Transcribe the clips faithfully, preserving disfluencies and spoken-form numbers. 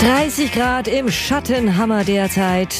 dreißig Grad im Schattenhammer derzeit.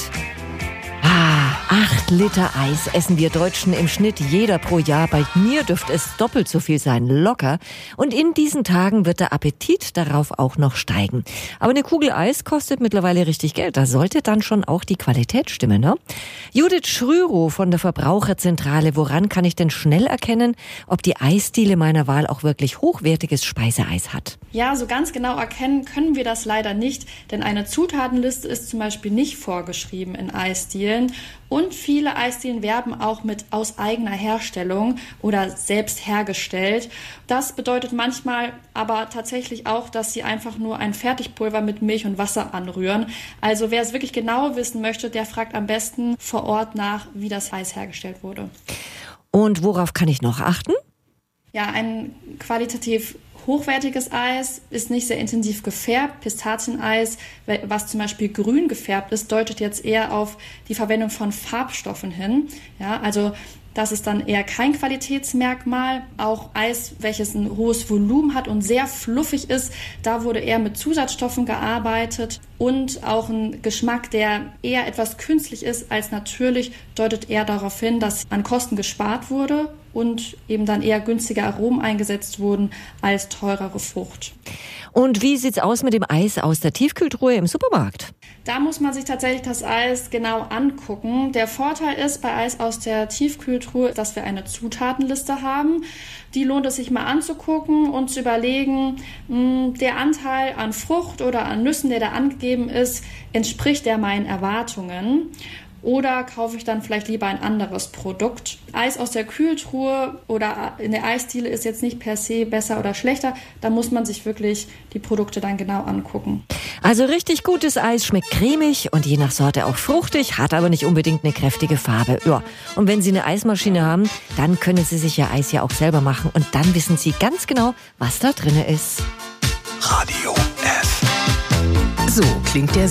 Ah, acht Liter Eis essen wir Deutschen im Schnitt jeder pro Jahr. Bei mir dürfte es doppelt so viel sein, locker. Und in diesen Tagen wird der Appetit darauf auch noch steigen. Aber eine Kugel Eis kostet mittlerweile richtig Geld. Da sollte dann schon auch die Qualität stimmen, ne? Judith Schrürow von der Verbraucherzentrale. Woran kann ich denn schnell erkennen, ob die Eisdiele meiner Wahl auch wirklich hochwertiges Speiseeis hat? Ja, so ganz genau erkennen können wir das leider nicht, denn eine Zutatenliste ist zum Beispiel nicht vorgeschrieben in Eisdielen. Und viele Eisdielen werben auch mit aus eigener Herstellung oder selbst hergestellt. Das bedeutet manchmal aber tatsächlich auch, dass sie einfach nur ein Fertigpulver mit Milch und Wasser anrühren. Also wer es wirklich genau wissen möchte, der fragt am besten vor Ort nach, wie das Eis hergestellt wurde. Und worauf kann ich noch achten? Ja, ein qualitativ hochwertiges Eis ist nicht sehr intensiv gefärbt. Pistazieneis, was zum Beispiel grün gefärbt ist, deutet jetzt eher auf die Verwendung von Farbstoffen hin. Ja, also das ist dann eher kein Qualitätsmerkmal. Auch Eis, welches ein hohes Volumen hat und sehr fluffig ist, da wurde eher mit Zusatzstoffen gearbeitet. Und auch ein Geschmack, der eher etwas künstlich ist als natürlich, deutet eher darauf hin, dass an Kosten gespart wurde und eben dann eher günstige Aromen eingesetzt wurden als teurere Frucht. Und wie sieht's aus mit dem Eis aus der Tiefkühltruhe im Supermarkt? Da muss man sich tatsächlich das Eis genau angucken. Der Vorteil ist bei Eis aus der Tiefkühltruhe, dass wir eine Zutatenliste haben. Die lohnt es sich mal anzugucken und zu überlegen, mh, der Anteil an Frucht oder an Nüssen, der da angegeben ist, entspricht der meinen Erwartungen? Oder kaufe ich dann vielleicht lieber ein anderes Produkt? Eis aus der Kühltruhe oder in der Eisdiele ist jetzt nicht per se besser oder schlechter. Da muss man sich wirklich die Produkte dann genau angucken. Also richtig gutes Eis schmeckt cremig und je nach Sorte auch fruchtig, hat aber nicht unbedingt eine kräftige Farbe. Ja. Und wenn Sie eine Eismaschine haben, dann können Sie sich Ihr Eis ja auch selber machen und dann wissen Sie ganz genau, was da drin ist. Radio F. So klingt der